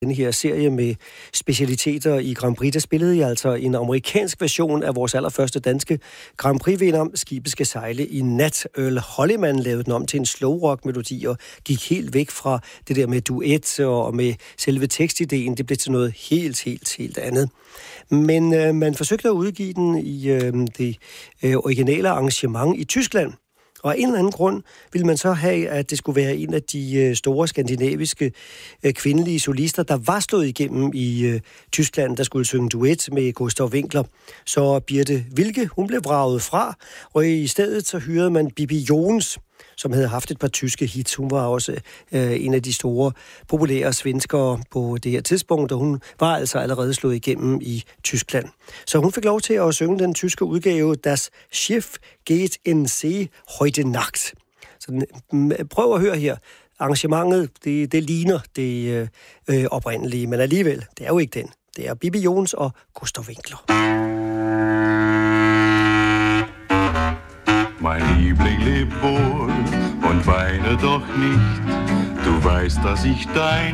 Den her serie med specialiteter i Grand Prix, der spillede jeg altså en amerikansk version af vores allerførste danske Grand Prix-vinder. Skibet skal sejle i nat. Earl Holliman lavede den om til en slow rock-melodi og gik helt væk fra det der med duet og med selve tekstideen. Det blev til noget helt andet. Men man forsøgte at udgive den i det originale arrangement i Tyskland. Og af en eller anden grund ville man så have, at det skulle være en af de store skandinaviske kvindelige solister, der var stået igennem i Tyskland, der skulle synge duet med Gustav Winckler. Så Birte Wilke, hun blev vraget fra, og i stedet så hyrede man Bibi Jones, som havde haft et par tyske hits. Hun var også en af de store populære svenskere på det her tidspunkt, og hun var altså allerede slået igennem i Tyskland. Så hun fik lov til at synge den tyske udgave, Das Schiff geht in See heute Nacht. Så prøv at høre her. Arrangementet, det ligner det oprindelige, men alligevel, det er jo ikke den. Det er Bibi Jones og Gustav Winckler. Mein Liebling, leb wohl und weine doch nicht. Du weißt, dass ich dein